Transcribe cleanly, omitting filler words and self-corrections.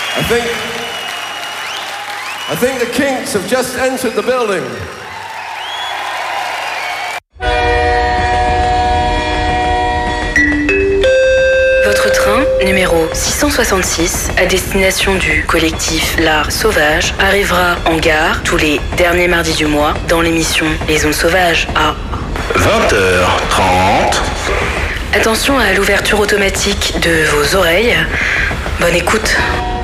I think the Kinks have just entered the building. Votre train, numéro 666, à destination du collectif L'Art Sauvage, arrivera en gare tous les derniers mardis du mois dans l'émission Les Ondes Sauvages à 20h30. Attention à l'ouverture automatique de vos oreilles. Bonne écoute.